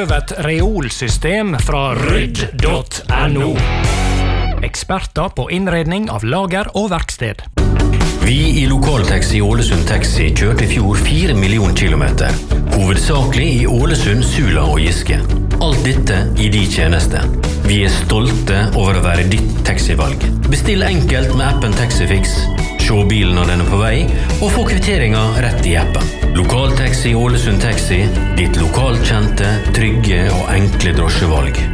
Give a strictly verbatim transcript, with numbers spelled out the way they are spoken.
prøv et reolsystem fra rydd punktum no. Eksperter på innredning av lager og verksted. Vi i Lokaltaxi Ålesund Taxi kjørte i fjor fire millioner kilometer. Hovedsakelig i Ålesund, Sula og Giske. Alt dette i de tjeneste. Vi er stolte over å være ditt taxivalg. Bestill enkelt med appen Taxifix. Se bilen når den er på vei, og få kvitteringen rett i appen. Lokaltaxi Ålesund Taxi, ditt lokalkjente, trygge og enkle drosjevalg.